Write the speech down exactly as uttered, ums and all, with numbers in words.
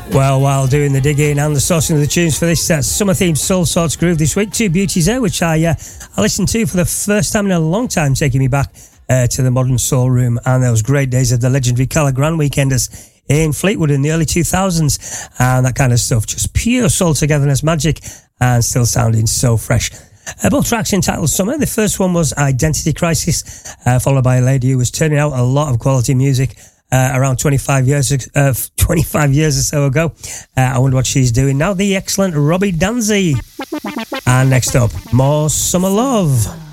Well, while doing the digging and the sourcing of the tunes for this uh, summer-themed Soul Sorts groove this week, two beauties there, which I uh, I listened to for the first time in a long time, taking me back uh, to the Modern Soul Room and those great days of the legendary Cala Grand Weekenders in Fleetwood in the early two thousands, and that kind of stuff. Just pure soul togetherness magic and still sounding so fresh. Uh, both tracks entitled Summer. The first one was Identity Crisis, uh, followed by a lady who was turning out a lot of quality music Uh, around twenty-five years, uh, twenty-five years or so ago. Uh, I wonder what she's doing now. The excellent Robbie Danzy. And next up, more Summer Love.